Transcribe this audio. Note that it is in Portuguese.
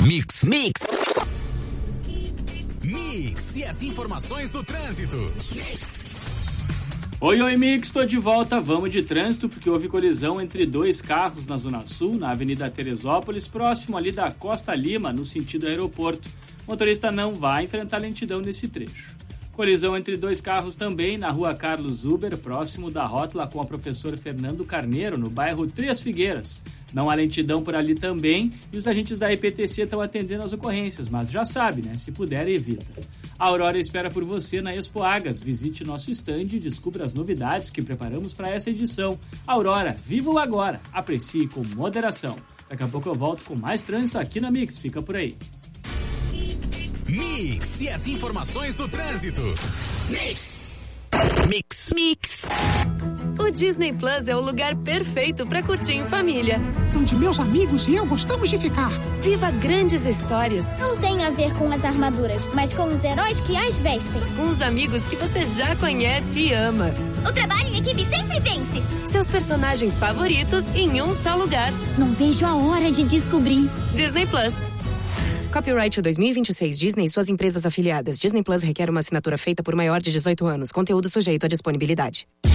Mix. E as informações do trânsito. Oi, Mix, tô de volta. Vamos de trânsito, porque houve colisão entre dois carros na Zona Sul, na Avenida Teresópolis, próximo ali da Costa Lima, no sentido aeroporto. O motorista não vai enfrentar lentidão nesse trecho. Colisão entre dois carros também na Rua Carlos Uber, próximo da rótula com a professor Fernando Carneiro, no bairro Três Figueiras. Não há lentidão por ali também e os agentes da EPTC estão atendendo as ocorrências, mas já sabe, né? Se puder, evita. A Aurora espera por você na Expo Agas. Visite nosso stand e descubra as novidades que preparamos para essa edição. Aurora, viva o agora! Aprecie com moderação. Daqui a pouco eu volto com mais trânsito aqui na Mix. Fica por aí. Mix e as informações do trânsito. Mix. O Disney Plus é o lugar perfeito para curtir em família. Onde meus amigos e eu gostamos de ficar. Viva grandes histórias. Não tem a ver com as armaduras, mas com os heróis que as vestem. Com os amigos que você já conhece e ama. O trabalho em equipe sempre vence. Seus personagens favoritos em um só lugar. Não vejo a hora de descobrir. Disney Plus. Copyright 2026 Disney e suas empresas afiliadas. Disney Plus requer uma assinatura feita por maior de 18 anos. Conteúdo sujeito à disponibilidade.